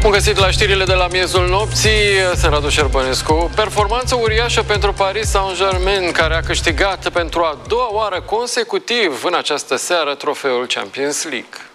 Bun găsit la știrile de la miezul nopții, sunt Radu Șerbănescu. Performanță uriașă pentru Paris Saint-Germain, care a câștigat pentru a doua oară consecutiv în această seară trofeul Champions League.